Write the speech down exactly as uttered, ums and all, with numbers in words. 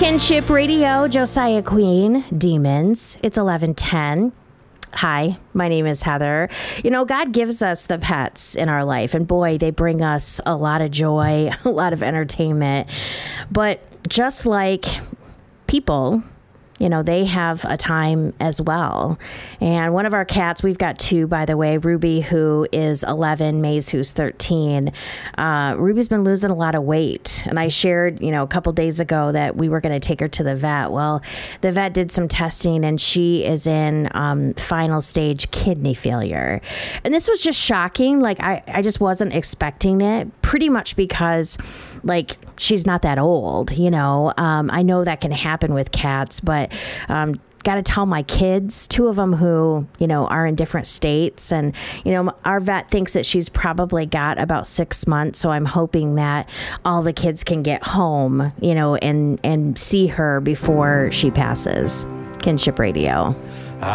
Kinship Radio, Josiah Queen, Demons. It's eleven ten. Hi, my name is Heather. You know, God gives us the pets in our life, and boy, they bring us a lot of joy, a lot of entertainment. But just like people, you know, they have a time as well. And one of our cats, we've got two, by the way, Ruby, who is eleven, Maze, who's thirteen. Uh, Ruby's been losing a lot of weight. And I shared, you know, a couple days ago that we were going to take her to the vet. Well, the vet did some testing and she is in um, final stage kidney failure. And this was just shocking. Like, I, I just wasn't expecting it, pretty much because, like, she's not that old, you know. Um, I know that can happen with cats, but um, got to tell my kids, two of them who, you know, are in different states. And, you know, our vet thinks that she's probably got about six months. So I'm hoping that all the kids can get home, you know, and, and see her before she passes. Kinship Radio.